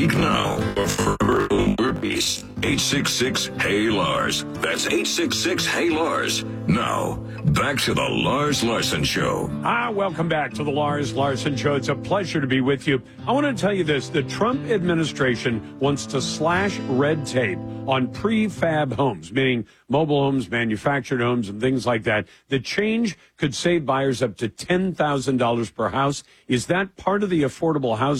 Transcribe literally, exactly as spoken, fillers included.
Speak now or forever hold your peace. eight six six, Hey Lars. That's eight six six, Hey Lars. Now, back to the Lars Larson Show. Ah, welcome back to the Lars Larson Show. It's a pleasure to be with you. I want to tell you this. The Trump administration wants to slash red tape on prefab homes, meaning mobile homes, manufactured homes, and things like that. The change could save buyers up to ten thousand dollars per house. Is that part of the affordable housing